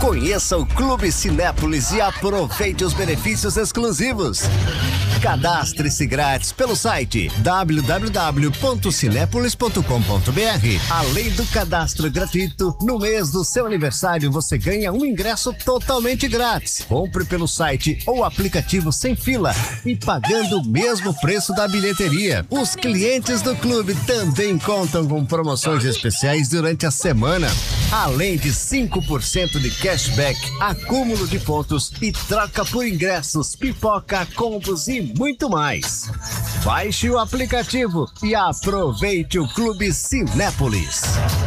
Conheça o Clube Cinépolis e aproveite os benefícios exclusivos. Cadastre-se grátis pelo site www.cinepolis.com.br. Além do cadastro gratuito, no mês do seu aniversário você ganha um ingresso totalmente grátis. Compre pelo site ou aplicativo sem fila e pagando o mesmo preço da bilheteria. Os clientes do clube também contam com promoções especiais durante a semana. Além de 5% de cashback, acúmulo de pontos e troca por ingressos, pipoca, combos e muito mais. Baixe o aplicativo e aproveite o Clube Cinépolis.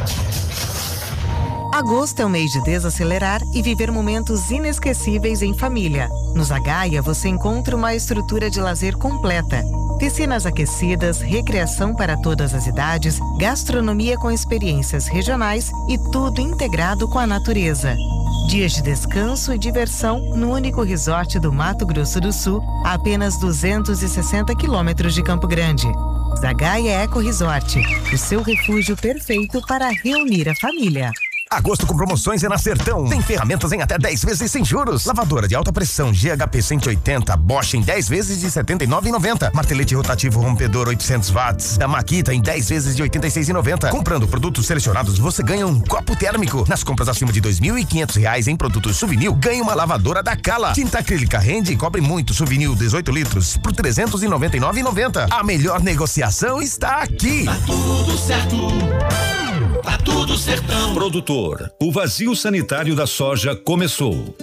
Agosto é o mês de desacelerar e viver momentos inesquecíveis em família. No Zagaia você encontra uma estrutura de lazer completa. Piscinas aquecidas, recreação para todas as idades, gastronomia com experiências regionais e tudo integrado com a natureza. Dias de descanso e diversão no único resort do Mato Grosso do Sul, a apenas 260 quilômetros de Campo Grande. Zagaia Eco Resort, o seu refúgio perfeito para reunir a família. Agosto com promoções é na Sertão. Tem ferramentas em até 10 vezes sem juros. Lavadora de alta pressão GHP 180, Bosch em 10 vezes de R$ 79,90. Martelete rotativo rompedor 800 watts da Makita em 10 vezes de R$ 86,90. Comprando produtos selecionados, você ganha um copo térmico. Nas compras acima de R$ 2.500 em produtos Souvenir, ganha uma lavadora da Cala. Tinta acrílica rende e cobre muito Souvenir 18 litros por R$ 399,90. A melhor negociação está aqui. Tá tudo certo. Tá tudo Sertão. Produtor, o vazio sanitário da soja começou.